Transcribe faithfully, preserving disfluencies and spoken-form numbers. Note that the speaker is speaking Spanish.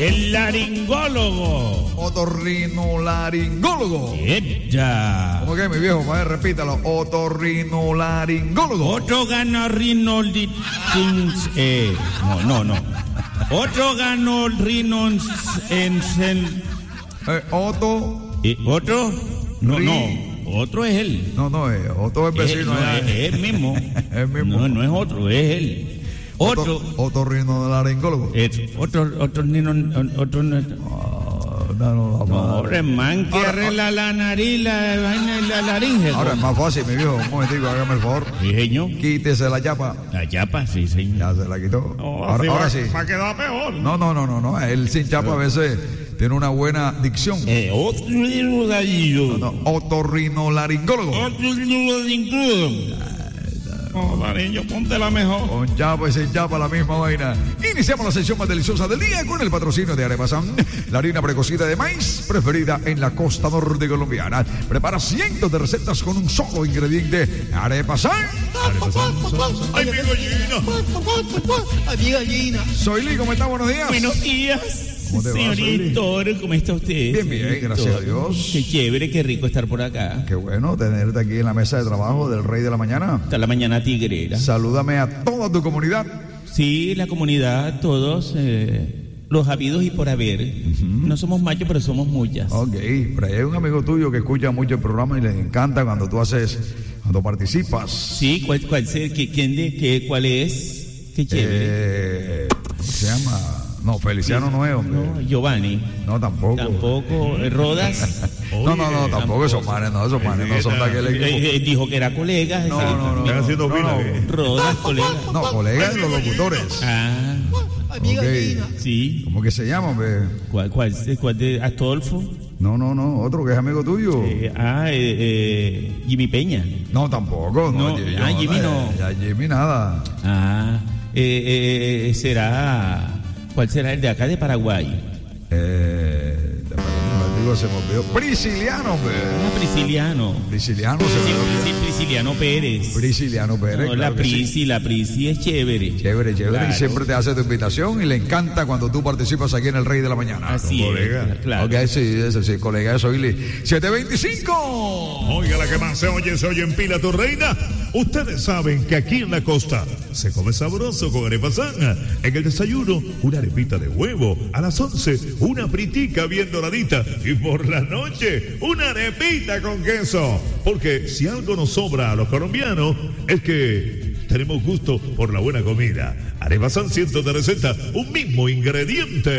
El laringólogo. Otorrinolaringólogo. ¡Ella! ¿Cómo que, mi viejo? Para ver, repítalo. Otorrinolaringólogo. Otro gana rinoldi... Eh, no, no, no. Otro ganó rinos en... en Eh, Otto. ¿Eh, ¿Otro? No, Ri- no. Otro es él. No, no, es Otto es Es, vecino. no, allá. es, es él mismo. El mismo. No, no es otro, es él. Otro. Otorrinolaringólogo. Es otro, otro, nino, otro, no, Ah, no, no, no, no. hombre, man, que Ahora- arregla la nariz, la vaina y la laringe. Ahora es más fácil, mi viejo. Un momentico, hágame el favor. Sí, señor. Quítese la chapa. La chapa, sí, señor. Ya se la quitó. Oh, ahora, sí, ahora va, sí. va a quedar peor. No, no, no, no, no. Él sin chapa a veces tiene una buena dicción. Eh, otro galillo. No, otorrinolaringólogo. Otro galillo. Oh, Mariño, ponte la mejor. Con chapa y sin chapa la misma vaina. Iniciamos la sesión más deliciosa del día con el patrocinio de Arepasan, la harina precocida de maíz preferida en la costa norte colombiana. Prepara cientos de recetas con un solo ingrediente. Arepasan. Ay, mi gallina. Ay, mi gallina. Soy Lee, ¿cómo está? Buenos días. Buenos días. ¿Cómo te va, Señor Soyli? director, ¿cómo está usted? Bien, bien, señor gracias a director? Dios. Qué chévere, qué rico estar por acá. Qué bueno tenerte aquí en la mesa de trabajo del Rey de la Mañana. Hasta la mañana tigrera. Salúdame a toda tu comunidad. Sí, la comunidad, todos, eh, los habidos y por haber. No somos machos, pero somos muchas. Ok, pero hay un amigo tuyo que escucha mucho el programa y le encanta cuando tú haces, cuando participas. Sí, ¿cuál, cuál, se- qué, quién de, qué, cuál es? Qué chévere. Eh, se llama, no, Feliciano no es, hombre. No, Giovanni. No, tampoco. Tampoco. eh, Rodas. No, no, no, tampoco esos manes, no, esos manes no son de aquel equipo. Eh, eh, dijo que era colega. No, sí, no, no. también. no, haciendo no, fila, no. ¿qué? Rodas, colega. No, colegas de los locutores. Ah, Ay, mi Ok. gallina. sí. ¿Cómo que se llama, hombre? ¿Cuál, cuál, cuál de Astolfo? No, no, no, otro que es amigo tuyo. Eh, ah, eh, eh, Jimmy Peña. No, tampoco. No, No, Jimmy, ah, yo, Jimmy eh, no. Ya, Jimmy nada. Ah, eh, eh, eh, será. ¿Cuál será el de acá de Paraguay? Eh, digo, se me olvidó. Prisciliano, hombre. Ah, Prisciliano. Prisciliano se Sí, me olvidó. sí, Prisciliano Pérez. Prisciliano Pérez. No, claro la que sí. Prisi, la Prisi es chévere. Chévere, chévere. Claro. Y siempre te hace tu invitación y le encanta cuando tú participas aquí en el Rey de la Mañana. Así es, colega. claro. Ok, sí, ese sí, colega, soy Lee. siete veinticinco. Oiga, la que más se oye, se oye en Pila tu reina. Ustedes saben que aquí en la costa se come sabroso con arepasan. En el desayuno, una arepita de huevo. A las once, una fritica bien doradita. Y por la noche, una arepita con queso. Porque si algo nos sobra a los colombianos, es que tenemos gusto por la buena comida. Arepasan cientos de recetas, un mismo ingrediente.